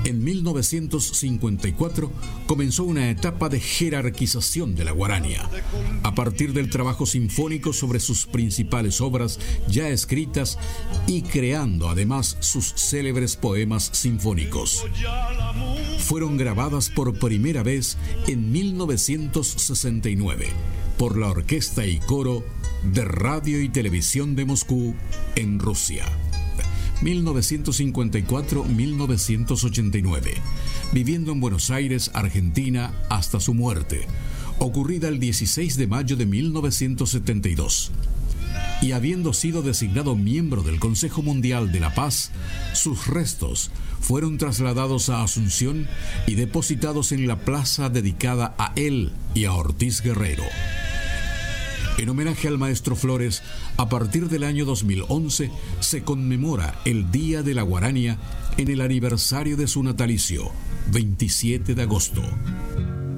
En 1954 comenzó una etapa de jerarquización de la guarania, a partir del trabajo sinfónico sobre sus principales obras ya escritas y creando además sus célebres poemas sinfónicos. Fueron grabadas por primera vez en 1969 por la Orquesta y Coro de Radio y Televisión de Moscú en Rusia. 1954-1989, viviendo en Buenos Aires, Argentina, hasta su muerte, ocurrida el 16 de mayo de 1972. Y habiendo sido designado miembro del Consejo Mundial de la Paz, sus restos fueron trasladados a Asunción y depositados en la plaza dedicada a él y a Ortiz Guerrero. En homenaje al maestro Flores, a partir del año 2011 se conmemora el Día de la Guarania en el aniversario de su natalicio, 27 de agosto.